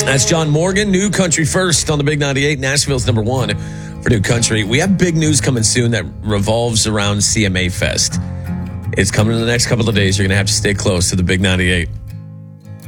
That's John Morgan, New Country First on the Big 98. Nashville's number one for New Country. We have big news coming soon that revolves around CMA Fest. It's coming in the next couple of days. You're going to have to stay close to the Big 98.